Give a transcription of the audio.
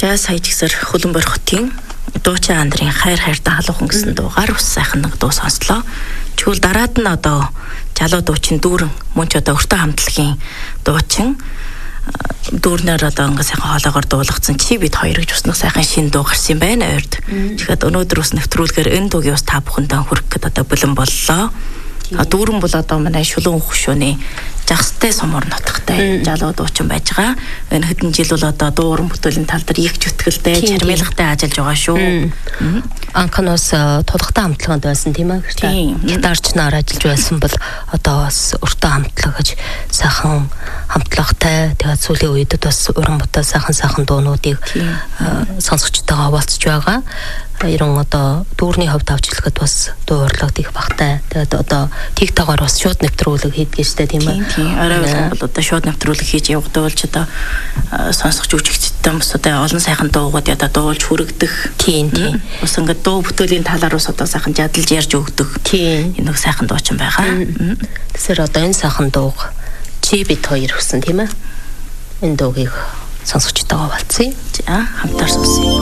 За сая жигсэр Хөлбөмбөр хотын дуучин андрын хайр хайртай халуухан гэсэн дуугаар ус сайхан нэг дуу сонслоо. Чүл дараад нь одоо залуу дуучин дүүрэн мөн ч одоо өртөө хамтлагийн дуучин дүүрнээр одоо ингээ сайхан хоолоогоор дуулгацсан чи бид хоёр гэж уснах сайхан шин дуу гарсан юм байна ойрд. Тэгэхээр өнөөдөр ус нэвтрүүлгээр энэ дуугийн ус та бүхэндээ хүрэх гээд одоо бэлэн боллоо. Дүүрэн бол одоо манай шулуун хөшөөний жагстай сумуур нутагтай залуу дуучин байж байгаа. Энэ хэдэн жил бол одоо дууран бүтээлийн тал дээр их зүтгэлтэй чармайлгатай ажиллаж байгаа шүү. Анханаас тулгатай хамтлаганд байсан тийм ээ. Гитарч нар ажиллаж байсан бол одоо бас өртөө хамтлаг гэж сайхан хамтлагтай тэгээд сүүлийн үед бас уран бүтээл сайхан дуунуудыг сонсогчтойгоо хуваалцж байгаа. Ерөн одоо дүүрний хувьд авч хэлэхэд бас дуу урлаг их багтай. Тэгээд одоо TikTok-оор бас шууд нэвтрүүлэг хийдэг штэ тийм ээ. Тийм. Арай бол одоо шууд нэвтрүүлэг хийж явагдвал ч одоо сонсогч үжигчдтэй бас одоо олон сайхан дуугууд одоо дуулж хүрэгдэх. Тийм. Бас ингээд дуу бүтээлийн талаар бас одоо сайхан жадалж ярьж өгдөг. Тийм. Энэ нэг сайхан дуучин байгаа. Тэгэхээр одоо энэ сайхан дууг чи бид хоёр өгсөн тийм ээ. Энэ дуугийг сонсогчтойгоо хуваалцъя. За хамтаар сонсъё.